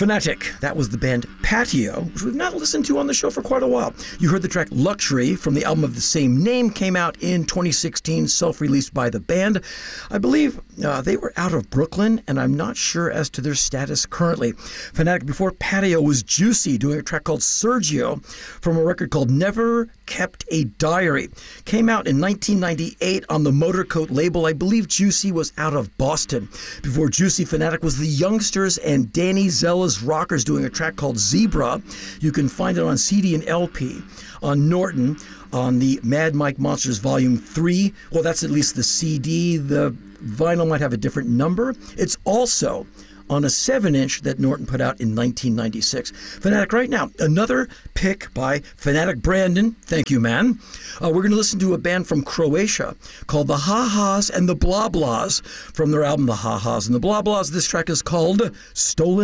Fanatic, that was the band Patio, which we've not listened to on the show for quite a while. You heard the track Luxury from the album of the same name, came out in 2016, self-released by the band. I believe they were out of Brooklyn, and I'm not sure as to their status currently. Fanatic before Patio was Juicy, doing a track called Sergio from a record called Never Kept a Diary. Came out in 1998 on the Motorcoat label. I believe Juicy was out of Boston. Before Juicy, Fanatic was the Youngsters and Danny Zella's Rockers doing a track called Zebra. You can find it on CD and LP on Norton on the Mad Mike Monsters Volume 3. Well, that's at least the CD. The vinyl might have a different number. It's also on a 7-inch that Norton put out in 1996. Fanatic right now, another pick by Fanatic Brandon. Thank you, man. We're going to listen to a band from Croatia called the Ha-Has and the Blah Blahs from their album The Ha-Has and the Blah Blahs. This track is called Stolen